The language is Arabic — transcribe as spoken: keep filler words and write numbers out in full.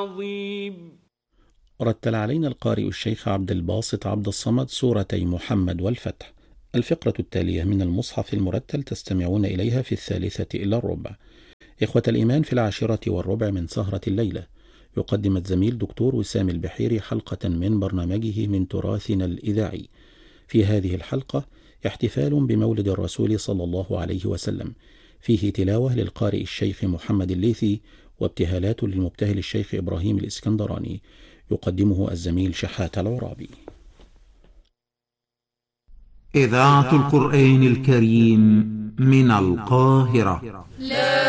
عظيم. رتل علينا القارئ الشيخ عبد الباسط عبد الصمد سورتي محمد والفتح. الفقرة التالية من المصحف المرتل تستمعون إليها في الثالثة إلى الربع. إخوة الإيمان، في العاشرة والربع من سهرة الليلة يقدم الزميل دكتور وسام البحيري حلقة من برنامجه من تراثنا الإذاعي. في هذه الحلقة احتفال بمولد الرسول صلى الله عليه وسلم، فيه تلاوة للقارئ الشيخ محمد الليثي وابتهالات للمبتهل الشيخ إبراهيم الإسكندراني. يقدمه الزميل شحات العرابي. إذاعة القرآن الكريم من القاهرة. لا